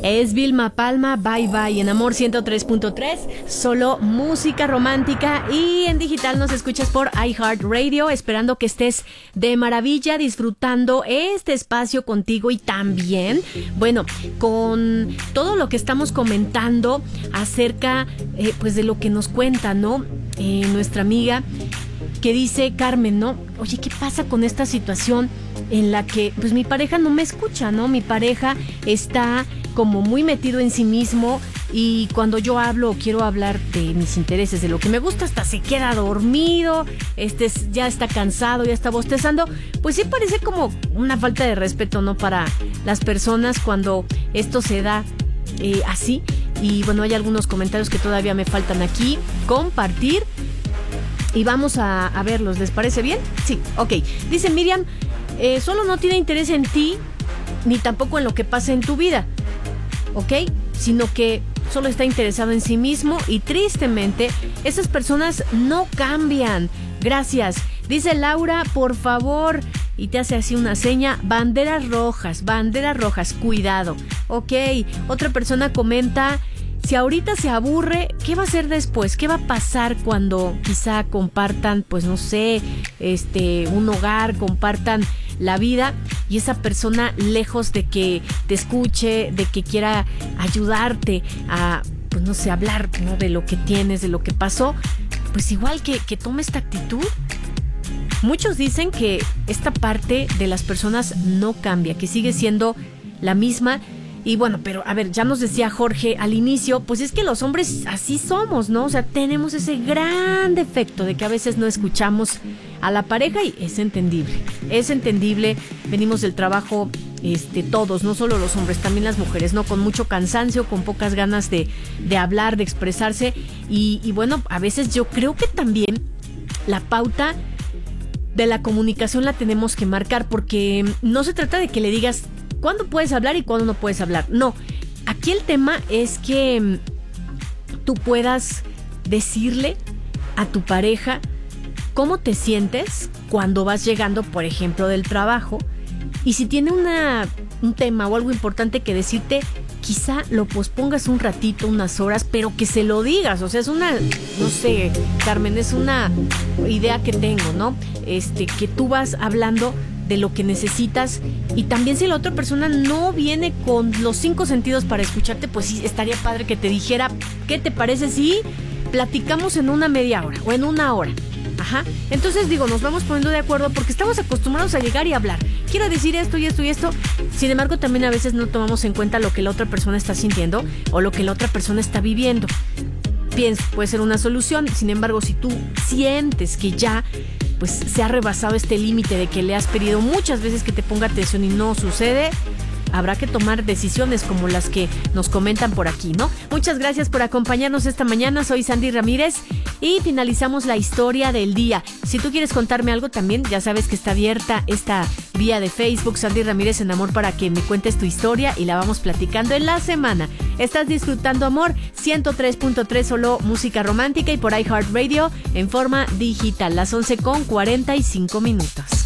Es Vilma Palma, Bye Bye, en Amor 103.3, solo música romántica, y en digital nos escuchas por iHeartRadio, esperando que estés de maravilla disfrutando este espacio contigo y también, bueno, con todo lo que estamos comentando acerca pues de lo que nos cuenta, ¿no? Nuestra amiga que dice, Carmen, ¿no? Oye, ¿qué pasa con esta situación en la que pues mi pareja no me escucha, ¿no? Mi pareja está como muy metido en sí mismo y cuando yo hablo o quiero hablar de mis intereses, de lo que me gusta, hasta se queda dormido, ya está cansado, ya está bostezando. Pues sí parece como una falta de respeto, ¿no? Para las personas cuando esto se da así. Y bueno, hay algunos comentarios que todavía me faltan aquí compartir y vamos a verlos. ¿Les parece bien? Sí, ok. Dice Miriam, solo no tiene interés en ti ni tampoco en lo que pasa en tu vida, ¿ok? Sino que solo está interesado en sí mismo y tristemente esas personas no cambian. Gracias. Dice Laura, por favor, y te hace así una seña, banderas rojas, cuidado. Ok, otra persona comenta, si ahorita se aburre, ¿qué va a hacer después? ¿Qué va a pasar cuando quizá compartan, pues no sé, un hogar, compartan la vida y esa persona, lejos de que te escuche, de que quiera ayudarte a, pues no sé, hablar, ¿no? De lo que tienes, de lo que pasó, pues igual que tome esta actitud? Muchos dicen que esta parte de las personas no cambia, que sigue siendo la misma. Y bueno, pero a ver, ya nos decía Jorge al inicio, pues es que los hombres así somos, ¿no? O sea, tenemos ese gran defecto de que a veces no escuchamos a la pareja y es entendible, venimos del trabajo, todos, no solo los hombres, también las mujeres, ¿no? Con mucho cansancio, con pocas ganas de hablar, de expresarse y bueno, a veces yo creo que también la pauta de la comunicación la tenemos que marcar, porque no se trata de que le digas cuándo puedes hablar y cuándo no puedes hablar. No, aquí el tema es que tú puedas decirle a tu pareja cómo te sientes cuando vas llegando, por ejemplo, del trabajo, y si tiene un tema o algo importante que decirte, quizá lo pospongas un ratito, unas horas, pero que se lo digas. O sea, es una, no sé, Carmen, es una idea que tengo, ¿no? Que tú vas hablando de lo que necesitas, y también si la otra persona no viene con los 5 sentidos para escucharte, pues sí, estaría padre que te dijera, ¿qué te parece si platicamos en una media hora o en una hora? Ajá, entonces digo, nos vamos poniendo de acuerdo porque estamos acostumbrados a llegar y hablar. Quiero decir esto y esto y esto. Sin embargo, también a veces no tomamos en cuenta lo que la otra persona está sintiendo o lo que la otra persona está viviendo. Pienso, puede ser una solución. Sin embargo, si tú sientes que ya pues se ha rebasado este límite de que le has pedido muchas veces que te ponga atención y no sucede, habrá que tomar decisiones como las que nos comentan por aquí, ¿no? Muchas gracias por acompañarnos esta mañana. Soy Sandy Ramírez y finalizamos la historia del día. Si tú quieres contarme algo también, ya sabes que está abierta esta vía de Facebook, Sandy Ramírez en Amor, para que me cuentes tu historia y la vamos platicando en la semana. Estás disfrutando Amor 103.3, solo música romántica, y por iHeartRadio en forma digital, las 11:45.